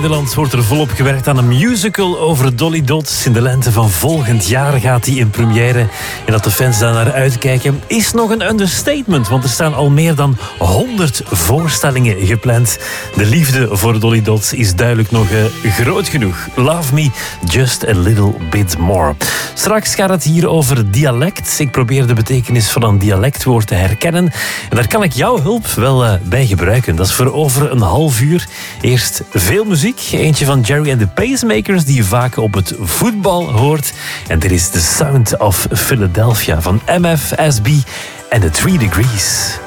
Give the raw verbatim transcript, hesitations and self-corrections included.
Nederland wordt er volop gewerkt aan een musical over Dolly Dots. In de lente van volgend jaar gaat die in première. En dat de fans daar naar uitkijken is nog een understatement. Want er staan al meer dan honderd voorstellingen gepland. De liefde voor Dolly Dots is duidelijk nog uh, groot genoeg. Love me just a little bit more. Straks gaat het hier over dialect. Ik probeer de betekenis van een dialectwoord te herkennen. En daar kan ik jouw hulp wel uh, bij gebruiken. Dat is voor over een half uur. Eerst veel muziek. Eentje van Jerry and the Pacemakers die je vaak op het voetbal hoort. En dit is The Sound of Philadelphia van M F S B en The Three Degrees.